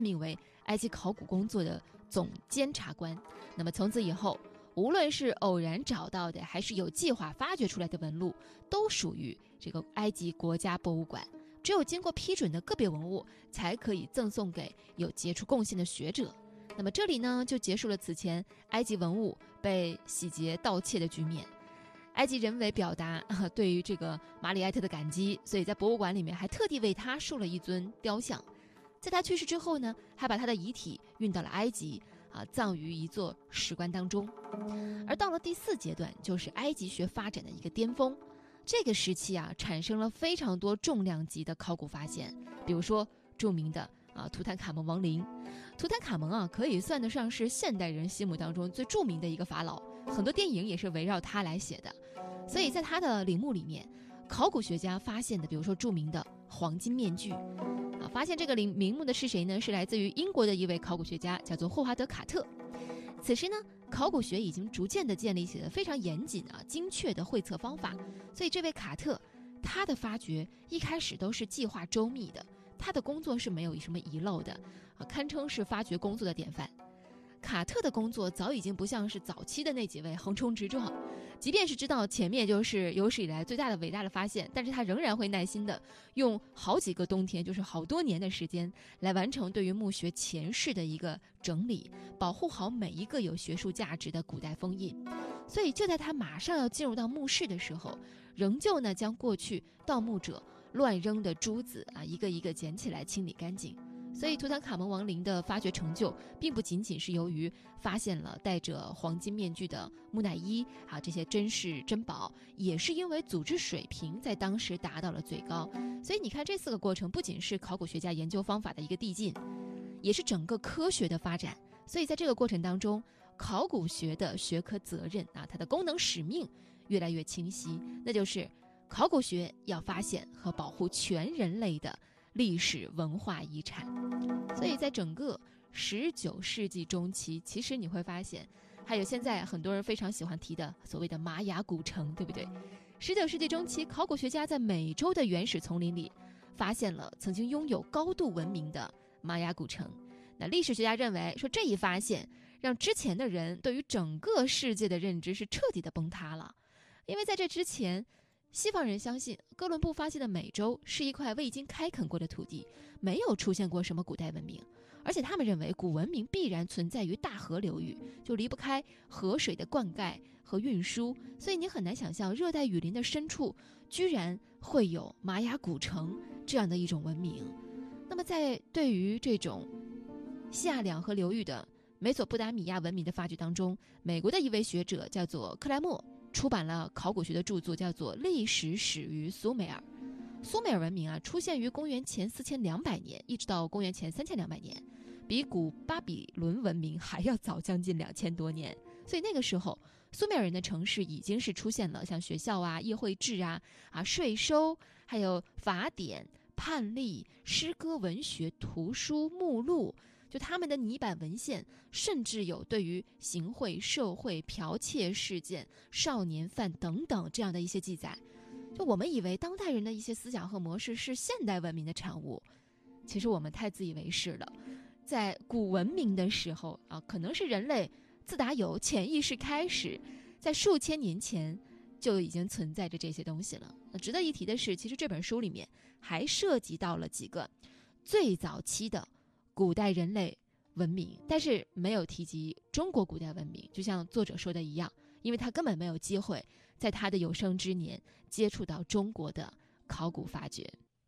命为埃及考古工作的总监察官。那么从此以后，无论是偶然找到的还是有计划发掘出来的文物，都属于这个埃及国家博物馆。只有经过批准的个别文物才可以赠送给有杰出贡献的学者。那么这里呢，就结束了此前埃及文物被洗劫盗窃的局面。埃及人为表达对于这个马里埃特的感激，所以在博物馆里面还特地为他竖了一尊雕像。在他去世之后呢，还把他的遗体运到了埃及葬于一座石棺当中。而到了第4阶段，就是埃及学发展的一个巅峰。这个时期产生了非常多重量级的考古发现，比如说著名的图坦卡蒙王陵。图坦卡蒙可以算得上是现代人心目当中最著名的一个法老，很多电影也是围绕他来写的。所以在他的陵墓里面，考古学家发现的，比如说著名的黄金面具发现这个陵墓的是谁呢？是来自于英国的一位考古学家，叫做霍华德·卡特。此时呢，考古学已经逐渐地建立起了非常严谨精确的绘测方法，所以这位卡特他的发掘一开始都是计划周密的，他的工作是没有什么遗漏的堪称是发掘工作的典范。卡特的工作早已经不像是早期的那几位横冲直撞，即便是知道前面就是有史以来最大的伟大的发现，但是他仍然会耐心的用好几个冬天，就是好多年的时间来完成对于墓穴前世的一个整理，保护好每一个有学术价值的古代封印。所以就在他马上要进入到墓室的时候，仍旧呢将过去盗墓者乱扔的珠子一个一个捡起来清理干净。所以图坦卡蒙王陵的发掘成就并不仅仅是由于发现了戴着黄金面具的木乃伊这些珍视珍宝，也是因为组织水平在当时达到了最高。所以你看这4个过程不仅是考古学家研究方法的一个递进，也是整个科学的发展。所以在这个过程当中，考古学的学科责任它的功能使命越来越清晰，那就是考古学要发现和保护全人类的历史文化遗产。所以在整个19世纪中期，其实你会发现还有现在很多人非常喜欢提的所谓的玛雅古城，对不对？19世纪中期，考古学家在美洲的原始丛林里发现了曾经拥有高度文明的玛雅古城。那历史学家认为说，这一发现让之前的人对于整个世界的认知是彻底的崩塌了。因为在这之前，西方人相信哥伦布发现的美洲是一块未经开垦过的土地，没有出现过什么古代文明，而且他们认为古文明必然存在于大河流域，就离不开河水的灌溉和运输，所以你很难想象热带雨林的深处居然会有玛雅古城这样的一种文明。那么在对于这种西亚两河流域的美索不达米亚文明的发掘当中，美国的一位学者叫做克莱默出版了考古学的著作，叫做《历史始于苏美尔》。苏美尔文明出现于公元前4200年，一直到公元前3200年，比古巴比伦文明还要早将近2000多年。所以那个时候，苏美尔人的城市已经是出现了像学校议会制税收，还有法典、判例、诗歌、文学、图书、目录，就他们的泥板文献，甚至有对于行贿、受贿、剽窃事件、少年犯等等这样的一些记载。就我们以为当代人的一些思想和模式是现代文明的产物，其实我们太自以为是了。在古文明的时候可能是人类自打有潜意识开始，在数千年前就已经存在着这些东西了。值得一提的是，其实这本书里面还涉及到了几个最早期的古代人类文明，但是没有提及中国古代文明，就像作者说的一样，因为他根本没有机会在他的有生之年接触到中国的考古发掘。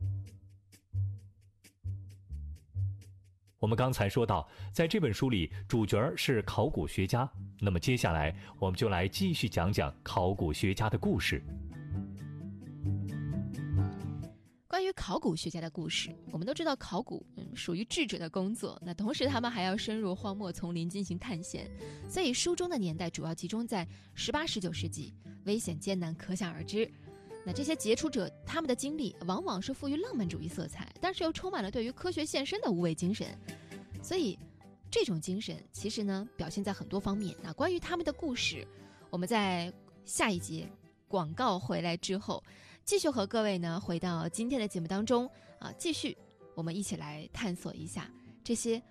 我们刚才说到，在这本书里主角是考古学家，那么接下来我们就来继续讲讲考古学家的故事。 关于考古学家的故事，我们都知道考古属于智者的工作，那同时他们还要深入荒漠丛林进行探险，所以书中的年代主要集中在18、19世纪，危险艰难可想而知。那这些杰出者他们的经历往往是富于浪漫主义色彩，但是又充满了对于科学献身的无畏精神，所以这种精神其实呢表现在很多方面。那关于他们的故事，我们在下一节广告回来之后继续和各位呢回到今天的节目当中继续我们一起来探索一下这些